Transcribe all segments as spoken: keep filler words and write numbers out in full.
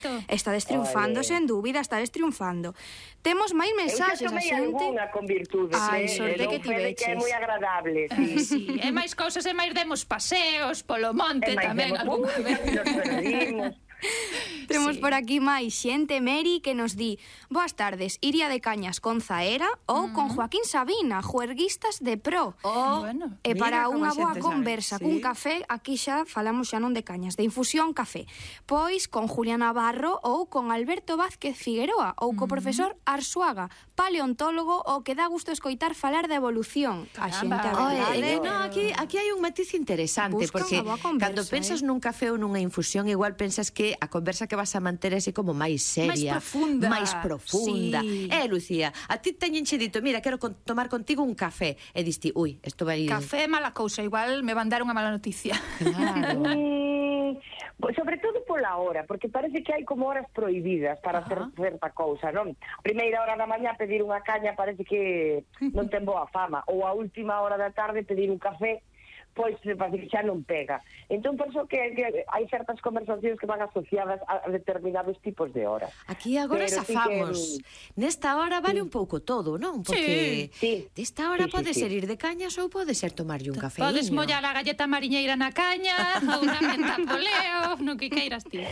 Estades triunfando, sen dúbida, estades triunfando. Temos máis mensaxes a xente. Eu xa tomei algunha con virtudes, Ai, eh, sorte que ti veches. Que é moi agradable, sí. Sí, e máis cousas, e máis demos paseos polo monte tamén algunha vez. Nos perdimos. Temos Sí. por aquí máis xente, Meri, que nos di: boas tardes, iría de cañas con Zaera ou con Joaquín Sabina, juerguistas de pro. Oh, bueno. E para Mira como unha a boa xente conversa sabe, cun sí. café, aquí xa falamos xa non de cañas, de infusión café. Pois con Julián Navarro ou con Alberto Vázquez Figueroa ou co profesor Arsuaga, paleontólogo, o que dá gusto escoitar falar de evolución. A xente, a Caramba. Oe, verdade. eh, no, aquí, aquí hai un matiz interesante. Busca Porque unha boa conversa, cando pensas eh. nun café ou nunha infusión, igual pensas que a conversa que vas a manter é así como máis seria, Máis profunda. máis profunda. Sí. Eh, Lucía, a ti teñenche dito, mira, quero con, tomar contigo un café, e diste, ui, isto vai... Café é mala cousa, igual me van dar unha mala noticia. Claro. Mm, sobre todo pola hora, porque parece que hai como horas prohibidas para Ajá. hacer certa cousa, non? A primeira hora da mañá pedir unha caña parece que non ten boa fama, ou a última hora da tarde pedir un café, pois parece que xa non pega. Entón, por iso que, que hai certas conversacións que van asociadas a determinados tipos de horas. Aquí agora Pero sí safamos. que- Nesta hora vale un pouco todo, non? Porque Sí. desta hora Sí, sí, pode sí. ser ir de cañas ou pode ser tomarlle un café. Podes mollar a galleta mariñeira na caña, ou na menta poleo, no que queiras ti.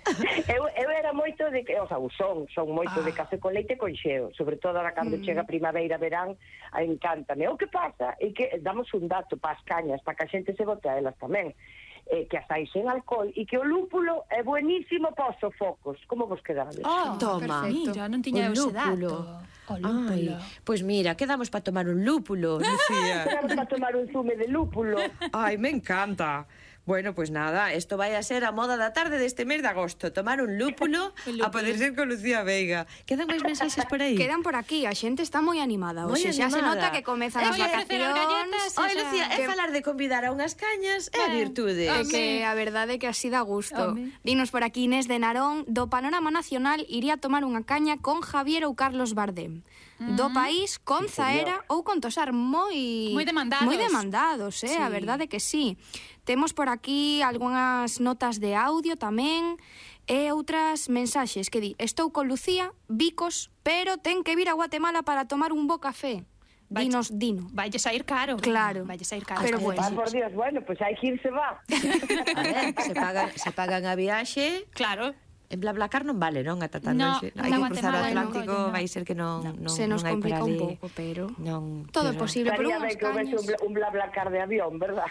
Eu, eu era moito de, o sea, son, son moito Ah. de café con leite con xeo, sobre todo ahora cando chega primavera, verán, a encántame. O que pasa é que damos un dato para as cañas, para que a xente se bote a elas tamén, eh, que as hai sen alcohol, e que o lúpulo é buenísimo para os sofocos. Como vos quedades? Oh, Toma. Mira, non tiña O ese lúpulo. dato. O lúpulo. Ai, pois mira, quedamos para tomar un lúpulo, Lucía. Vamos para tomar un zume de lúpulo. Ai, me encanta. Bueno, pues nada, esto vai a ser a moda da tarde deste mes de agosto. Tomar un lúpulo, a poder ser con Lucía Veiga. Quedan máis mensaxes por aí? Quedan por aquí, a xente está moi animada. Moi Oxe, xa se animada. nota que comezan É as que- ofrecer as galletas, vacacións. Oi, Lucía, é que- falar de convidar a unhas cañas é a virtude. É que a verdade é que así dá gusto. Home. Dinos por aquí Inés de Narón: do panorama nacional iría tomar unha caña con Javier ou Carlos Bardem. Do país con Zaera ou con Tosar, moi Moi demandados. moi demandados, eh, Sí. a verdade é que sí. Temos por aquí algunhas notas de audio tamén e outras mensaxes que di: estou con Lucía, bicos, pero ten que vir a Guatemala para tomar un bo café. Vai- Dinos, Dino. Vaille sair caro. Claro. Vaille sair caro. Pero bueno. Ah, por Dios, bueno, pues hai que irse va. A ver, se pagan, se pagan a viaxe. Claro. En BlaBlaCar non vale, non? Ata tan No, longe. na Hai que cruzar o Guatemala non Atlántico, colle, no. vai ser que non, non, Se nos non hai por complica un ali. pouco, pero Non, todo é pero- posible por Estaría unhas ben que houvese un, cañas. bla- un BlaBlaCar de avión, verdad?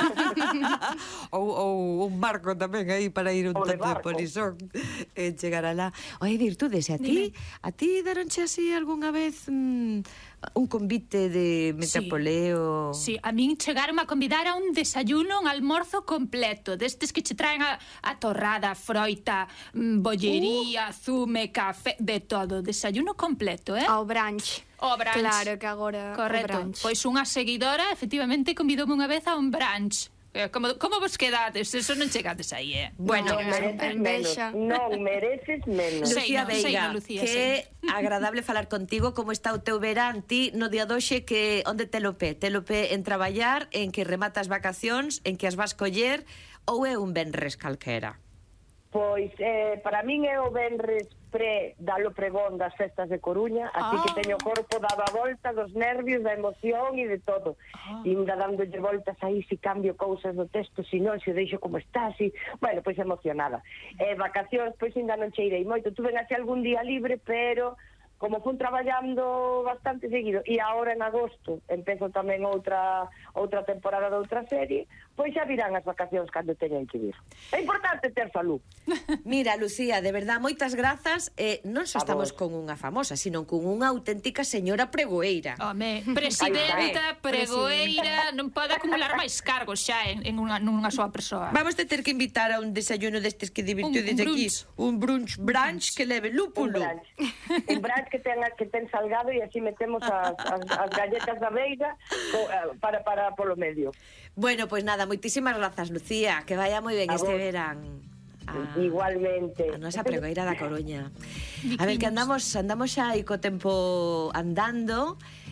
ou, ou un barco tamén aí para ir un Ou de tanto de barco. polisón e chegar alá. Oye, Virtudes, e a ti? A ti daronche así algunha vez mm, un convite de metapoleo? Sí, a min chegaron a convidar a un desayuno, un almorzo completo, destes que che traen a, a torrada, froita, mm, bollería, zume, café, de todo, desayuno completo, eh? Ao brunch. O brunch. Claro que agora Correcto. o brunch. Pois unha seguidora efectivamente convidoume unha vez a un brunch. Eh, Como, como vos quedades? Eso non chegades aí, eh? Bueno, Non mereces envexa. menos. Non mereces menos. Sí. Lucía Sei, no, Veiga, sei, no, Lucía, que agradable falar contigo. Como está o teu verán ti no día doxe, que onde te lo pé? Te lo pé en traballar, en que rematas vacacións, en que as vas coller, ou é un venres calquera? Pois, eh, para min é o venres pre dalo pregón das festas de Coruña, así Ah. que teño o corpo dado a volta dos nervios, da emoción e de todo. Ah. Inda dándolle voltas aí, si cambio cousas do texto, si non, se o deixo como está, si... Bueno, pois emocionada. Eh, vacacións, pois ainda non cheirei moito. Tuve así algún día libre, pero como fun traballando bastante seguido, e agora en agosto empezo tamén outra outra temporada de outra serie, pois xa virán as vacacións cando teñen que vir. É importante ter salud. Mira, Lucía, de verdad, moitas grazas. eh, Non só A estamos vos. con unha famosa, sino con unha auténtica señora pregoeira. Home, presidenta, pregoeira, non pode acumular máis cargos xa en, en unha, nunha soa persoa. Vamos a ter que invitar a un desayuno destes que divirtudes Un- un aquí. brunch. Un brunch, brunch que leve Un lúpulo. brunch. Un brunch que ten, que ten salgado e así metemos as, as, as galletas da Veiga co- eh, para, para polo medio. Bueno, pois pues nada, moitísimas grazas, Lucía. Que vaya moi ben A este vos. verán. A- Igualmente. A nosa pregoeira da Coruña. A ver, que andamos andamos xa aí co tempo andando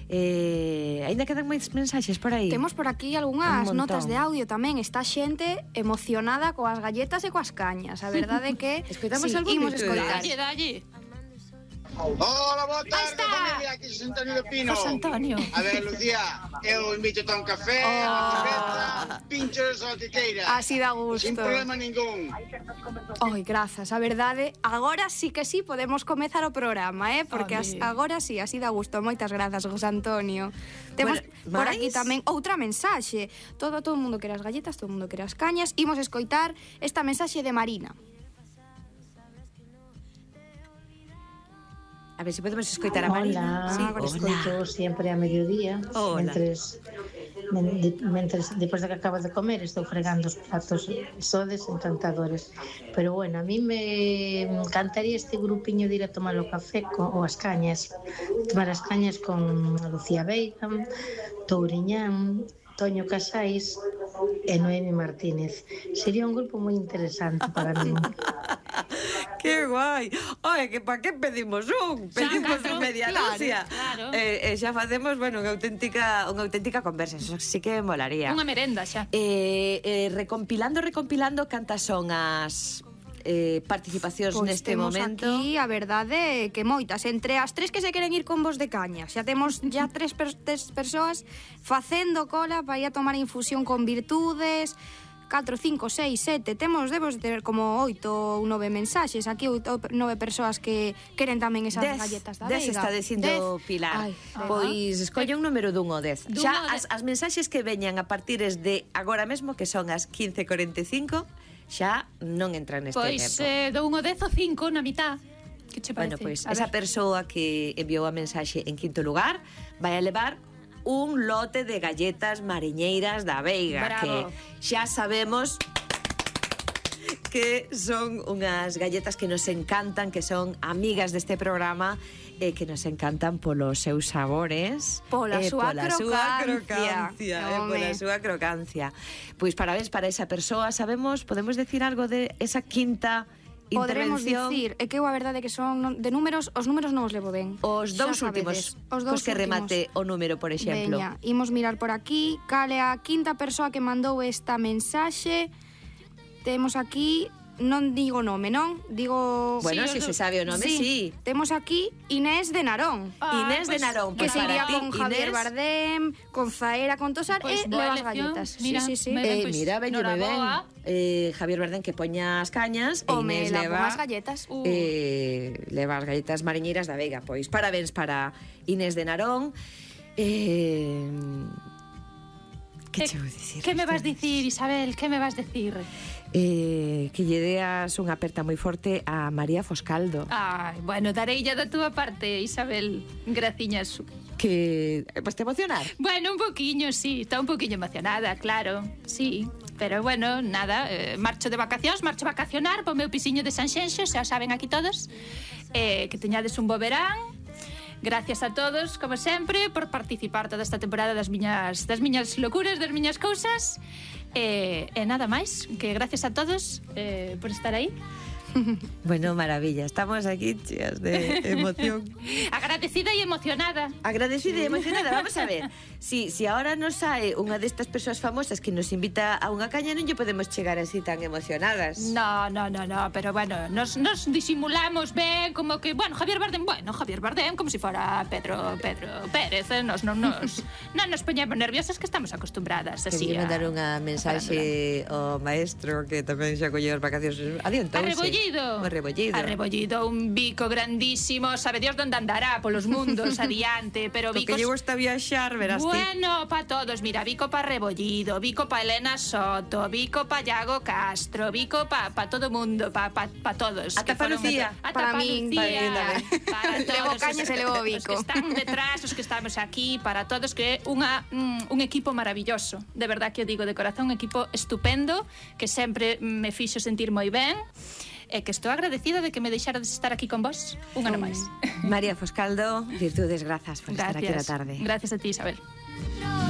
Eh, ainda quedan máis mensaxes por aí? Temos por aquí algunhas Un montón. notas de audio tamén. Está xente emocionada coas galletas e coas cañas. A verdade é que Escoitamos sí, algún imos dito de- escoitar. Dalle, dalle. Hola, boa tarde, está. familia, aquí José Antonio de Pino. José Antonio. A ver, Lucía, eu invito a un café, Oh. unha cerveza, pinchos ou titeira. Así dá gusto. Sin problema ningún. Oi, grazas, a verdade, agora sí que sí podemos comezar o programa, eh? Porque as, Ole. agora sí, así dá gusto. Moitas grazas, José Antonio. Temos Bueno, por aquí máis? tamén outra mensaxe. Todo todo o mundo quere as galletas, todo o mundo quere as cañas. Imos escoitar esta mensaxe de Marina. A ver se podemos escoitar a Marina. Hola, Sí, os escoito sempre a mediodía. Hola. Mentres, men, de, mentres, depois de que acabo de comer, estou fregando os platos. Sodes encantadores. Pero bueno, a mí me encantaría este grupiño de ir a tomar o café con, ou as cañas. Tomar as cañas con a Lucía Veiga, Touriñán, Toño Casais e Noemi Martínez. Sería un grupo moi interesante para mí. Que guai. Oye, que pa que pedimos un? Pedimos catro, media claro, dosia. claro. Eh, eh, xa facemos, bueno, unha auténtica, unha auténtica conversa. Eso sí que molaría. Unha merenda xa. Eh, eh, recompilando, recompilando, cantas son as eh, participacións Pois neste temos momento? aquí, a verdade, que moitas. Entre as tres que se queren ir con vos de caña. Xa temos ya tres, per tres persoas facendo cola para ir a tomar infusión con virtudes. catro, cinco, seis, sete. Temos, debemos ter como oito ou nove mensaxes. Aquí oito, nove persoas que queren tamén esas Dez, galletas da dez Veiga. está dicindo Dez. Pilar. Ai, Pois escolle un número dun ou dez. Dun Xa ou as, dez. as mensaxes que veñan a partires de agora mesmo, que son as quince e cuarenta e cinco, xa non entran neste Pois tempo. eh, do un ao dez o cinco na mitad. Que che Bueno, parece? pois A esa ver. persoa que enviou a mensaxe en quinto lugar vai a levar un lote de galletas mariñeiras da Veiga. Bravo. Que xa sabemos que son unhas galletas que nos encantan, que son amigas deste programa e que nos encantan polos seus sabores, Pola e súa pola súa crocancia. crocancia, e Home. pola súa crocancia. Pois parabéns para esa persoa. Sabemos, podemos decir algo de esa quinta Podremos intervención? dicir, é que eu a verdade é que son non- de números, os números non os levo ben. Os Xa dous sabedes, últimos, os cos dous que últimos. remate o número, por exemplo. Veña, imos mirar por aquí. Cal é a quinta persoa que mandou esta mensaxe? Temos aquí, non digo nome, non? Digo... Bueno, Sí, si os se dous. sabe o nome, sí. Temos aquí Inés de Narón. Ah, Inés de pois, Narón, Que pois se para iría ti, con Javier Inés. Bardem, con Zaera, con Tosar Pois e boa levas elección. galletas. Mira, sí, sí, sí. moi ben. Eh, Pois, mira, veño moi ben. noraboa. Eh, Javier Bardem que poña as cañas e Home, Inés leva leva as galletas. Uh. eh, leva as galletas mariñeiras da Veiga. Pois parabéns para Inés de Narón. Eh, que Eh, che vou dicir? Que me vas dicir, Isabel? Que me vas dicir? Eh, que lle deas unha aperta moi forte a María Foscaldo. Ai, bueno, dareilla da túa parte, Isabel. Graciñas. Que eh, pues te emocionar. Bueno, un poquiño, sí. Está un poquiño emocionada, claro. Sí. Pero bueno, nada, eh, marcho de vacacións, marcho a vacacionar po meu pisiño de Sanxenxo, xa saben aquí todos. Eh, que teñades un bo verán. Gracias a todos, como sempre, por participar toda esta temporada das miñas, das miñas locuras, das miñas cousas. E, e nada máis, que gracias a todos eh, por estar aí. Bueno, maravilla. Estamos aquí cheas de emoción. Agradecida e emocionada. Agradecida e emocionada. Vamos a ver. Si, si ahora nos sae unha destas persoas famosas que nos invita a unha caña, non lle podemos chegar así tan emocionadas. No, no, no, no, pero bueno, nos, nos disimulamos ben como que, bueno, Javier Bardem, bueno, Javier Bardem como si fora Pedro, Pedro Pérez, eh, nos non nos non nos poñemos nerviosas que estamos acostumbradas así. Quería a- mandar unha mensaxe ao maestro que tamén xa colleu as vacacións. Adiantouse. Arrebollido. O rebollido. Arrebollido, un bico grandísimo, sabe Dios onde andará polos mundos adiante, pero O que bicos... lle gusta viaxar, verás ti. Bueno, pa todos, mira, bico pa Rebollido, bico pa Elena Soto, bico pa Iago Castro, bico pa, pa todo mundo, pa, pa, pa todos. Ata que pa foron Lucía. ata Para pa min, Lucía, para min tamén. para todos. Levo cañas e levo os- bico. Os que están detrás, os que estamos aquí, para todos, que é unha, mm, un equipo maravilloso. De verdad que o digo de corazón, un equipo estupendo, que sempre me fixo sentir moi ben, e que estou agradecida de que me deixarades estar aquí con vos un ano máis. María Foscaldo, virtudes, grazas por estar aquí na tarde. Gracias a ti, Isabel.